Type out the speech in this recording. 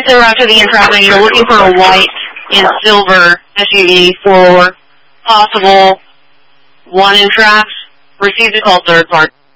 so after the in-traffic, you're looking for a white and silver SUV for possible one in-traffic. Received a call third party.